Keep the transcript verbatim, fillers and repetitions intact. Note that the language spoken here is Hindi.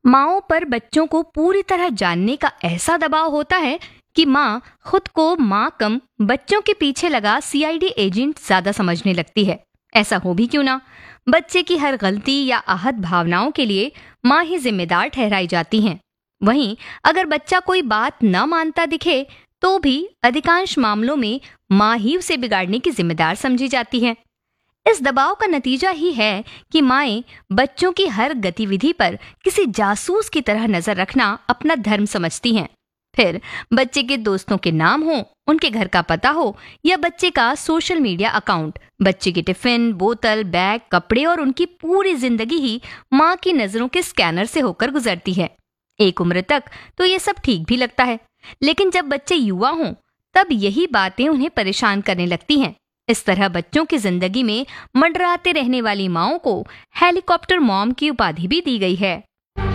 माँओं पर बच्चों को पूरी तरह जानने का ऐसा दबाव होता है कि माँ खुद को माँ कम बच्चों के पीछे लगा सी आई डी एजेंट ज्यादा समझने लगती है। ऐसा हो भी क्यों ना, बच्चे की हर गलती या आहत भावनाओं के लिए माँ ही जिम्मेदार ठहराई जाती हैं। वहीं अगर बच्चा कोई बात न मानता दिखे तो भी अधिकांश मामलों में माँ ही उसे बिगाड़ने की जिम्मेदार समझी जाती है। इस दबाव का नतीजा ही है कि माएं बच्चों की हर गतिविधि पर किसी जासूस की तरह नजर रखना अपना धर्म समझती हैं। फिर बच्चे के दोस्तों के नाम हो, उनके घर का पता हो या बच्चे का सोशल मीडिया अकाउंट, बच्चे की टिफिन, बोतल, बैग, कपड़े और उनकी पूरी जिंदगी ही माँ की नजरों के स्कैनर से होकर गुजरती है। एक उम्र तक तो ये सब ठीक भी लगता है, लेकिन जब बच्चे युवा हों तब यही बातें उन्हें परेशान करने लगती हैं। इस तरह बच्चों की जिंदगी में मंडराते रहने वाली माँओं को हेलीकॉप्टर मॉम की उपाधि भी दी गई है।